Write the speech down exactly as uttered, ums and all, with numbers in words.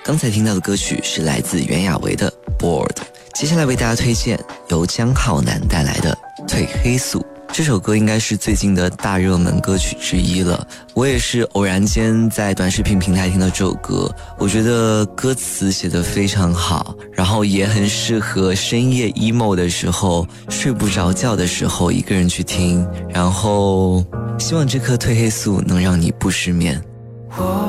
刚才听到的歌曲是来自袁娅维的 Bored， 接下来为大家推荐由江浩南带来的褪黑素。这首歌应该是最近的大热门歌曲之一了，我也是偶然间在短视频平台听到这首歌，我觉得歌词写得非常好，然后也很适合深夜 emo 的时候，睡不着觉的时候一个人去听，然后希望这颗褪黑素能让你不失眠。